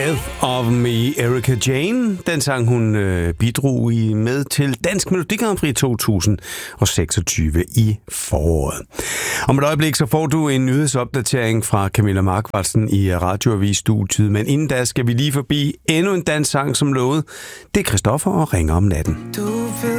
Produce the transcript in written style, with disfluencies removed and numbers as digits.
Death of Me, Erika Jane. Den sang hun bidrog med til Dansk Melodi Grand Prix 2026 i foråret. Om et øjeblik så får du en nyhedsopdatering fra Camilla Markvartsen i Radioavis-studiet, men inden da skal vi lige forbi endnu en dansk sang som lovet. Det er Christoffer og Ringer om natten.